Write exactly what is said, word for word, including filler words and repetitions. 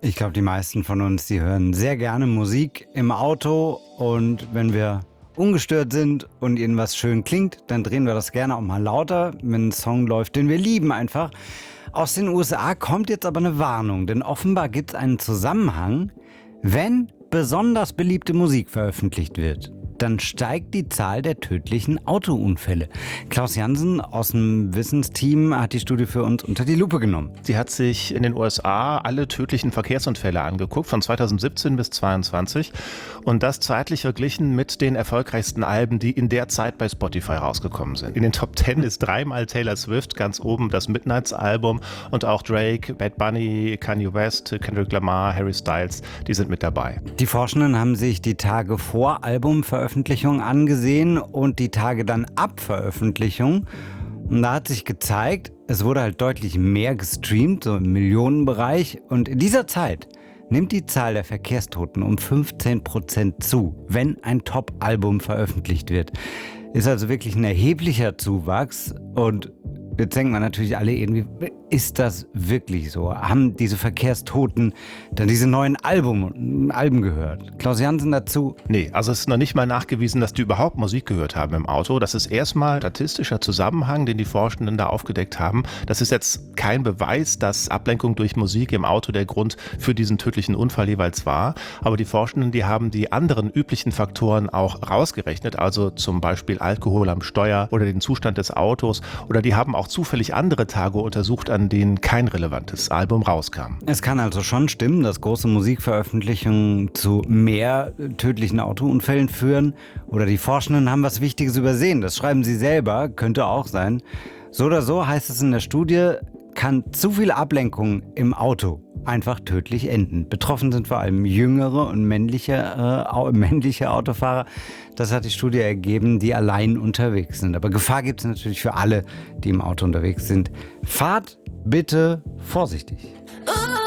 Ich glaube, die meisten von uns, die hören sehr gerne Musik im Auto, und wenn wir ungestört sind und ihnen was schön klingt, dann drehen wir das gerne auch mal lauter, wenn ein Song läuft, den wir lieben einfach. Aus den U S A kommt jetzt aber eine Warnung, denn offenbar gibt es einen Zusammenhang. Wenn besonders beliebte Musik veröffentlicht wird, dann steigt die Zahl der tödlichen Autounfälle. Klaus Jansen aus dem Wissensteam hat die Studie für uns unter die Lupe genommen. Sie hat sich in den U S A alle tödlichen Verkehrsunfälle angeguckt, von zweitausendsiebzehn bis zweitausendzweiundzwanzig, und das zeitlich verglichen mit den erfolgreichsten Alben, die in der Zeit bei Spotify rausgekommen sind. In den Top Ten ist dreimal Taylor Swift ganz oben, das Midnights-Album, und auch Drake, Bad Bunny, Kanye West, Kendrick Lamar, Harry Styles, die sind mit dabei. Die Forschenden haben sich die Tage vor Albumveröffentlichung angesehen und die Tage dann ab Veröffentlichung. Und da hat sich gezeigt, es wurde halt deutlich mehr gestreamt, so im Millionenbereich. Und in dieser Zeit nimmt die Zahl der Verkehrstoten um fünfzehn Prozent zu, wenn ein Top-Album veröffentlicht wird. Ist also wirklich ein erheblicher Zuwachs. Und jetzt denken wir natürlich alle irgendwie, ist das wirklich so? Haben diese Verkehrstoten dann diese neuen Album, Alben gehört? Klaus Jansen dazu? Nee, also es ist noch nicht mal nachgewiesen, dass die überhaupt Musik gehört haben im Auto. Das ist erstmal statistischer Zusammenhang, den die Forschenden da aufgedeckt haben. Das ist jetzt kein Beweis, dass Ablenkung durch Musik im Auto der Grund für diesen tödlichen Unfall jeweils war. Aber die Forschenden, die haben die anderen üblichen Faktoren auch rausgerechnet, also zum Beispiel Alkohol am Steuer oder den Zustand des Autos, oder die haben auch zufällig andere Tage untersucht, an denen kein relevantes Album rauskam. Es kann also schon stimmen, dass große Musikveröffentlichungen zu mehr tödlichen Autounfällen führen. Oder die Forschenden haben was Wichtiges übersehen. Das schreiben sie selber, könnte auch sein. So oder so heißt es in der Studie, kann zu viel Ablenkung im Auto einfach tödlich enden. Betroffen sind vor allem jüngere und männliche, äh, männliche Autofahrer. Das hat die Studie ergeben, die allein unterwegs sind. Aber Gefahr gibt es natürlich für alle, die im Auto unterwegs sind. Fahrt bitte vorsichtig.